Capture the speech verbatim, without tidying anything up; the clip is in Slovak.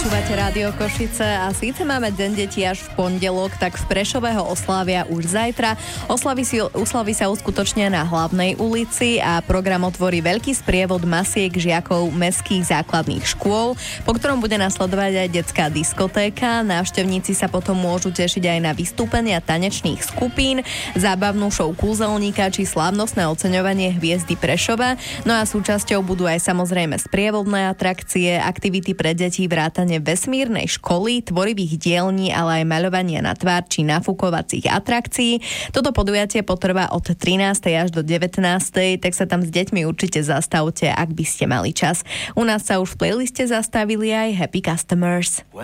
Počúvate Rádio Košice a síce máme deň detí až v pondelok, tak v Prešove ho oslávia už zajtra. Oslavy, si, oslavy sa uskutočnia na Hlavnej ulici a program otvorí veľký sprievod masiek žiakov mestských základných škôl, po ktorom bude nasledovať aj detská diskotéka. Návštevníci sa potom môžu tešiť aj na vystúpenia tanečných skupín, zábavnú show kúzelníka či slávnostné oceňovanie hviezdy Prešova. No a súčasťou budú aj samozrejme sprievodné atrakcie, aktivity pre deti, vrátane vesmírnej školy, tvorivých dielní, ale aj maľovania na tvár či nafúkovacích atrakcií. Toto podujatie potrvá od trinástej až do devätnástej, tak sa tam s deťmi určite zastavte, ak by ste mali čas. U nás sa už v playliste zastavili aj Happy Customers.